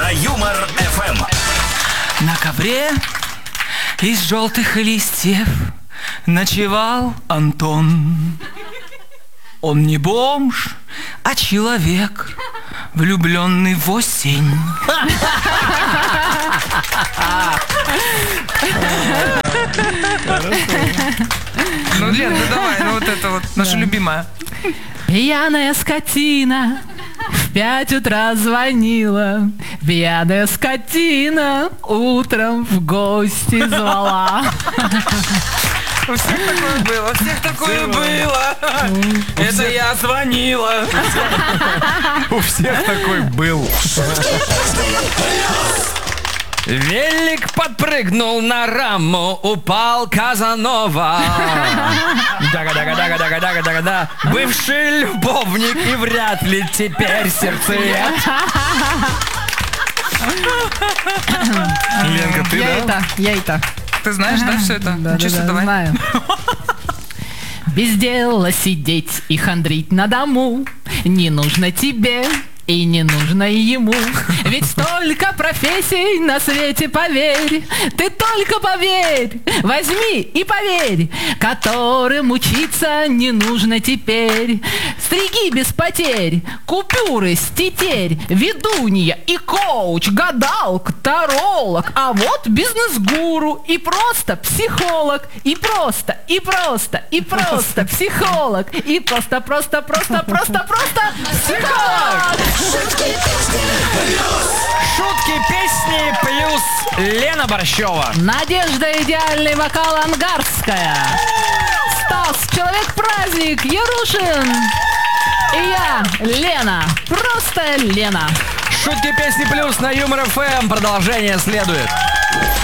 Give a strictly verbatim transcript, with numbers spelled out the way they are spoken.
на Юмор эф эм. На ковре из желтых листьев ночевал Антон. Он не бомж, а человек, влюбленный в осень. Ну, Лен, ну давай, ну вот это вот, наша любимая. Пьяная скотина в пять утра звонила. Пьяная скотина утром в гости звала. У всех такое было, у всех такое было. Это я звонила. У всех такой был. Велик подпрыгнул на раму, упал Казанова. Дага-дага-дага-дага-дага-дага-да. Бывший любовник и вряд ли теперь сердцеед. Ленка, ты, Я да? это, я это. Ты знаешь, да, все это? Да, Ну, чё, да, что, да, давай. знаю. Без дела сидеть и хандрить на дому не нужно тебе и не нужно ему. Ведь столько профессий на свете, поверь. Ты только поверь, возьми и поверь, которым учиться не нужно теперь. Стриги без потерь, купюры с тетерь, ведунья и коуч, гадалка, таролог. А вот бизнес-гуру и просто психолог. И просто, и просто, и просто психолог. И просто, просто, просто, просто, просто психолог. Шутки, песни плюс Лена Борщева. Надежда, идеальный вокал Ангарская. Стас, Человек-праздник, Ярушин. И я, Лена, просто Лена. Шутки, песни плюс на Юмор эф эм. Продолжение следует.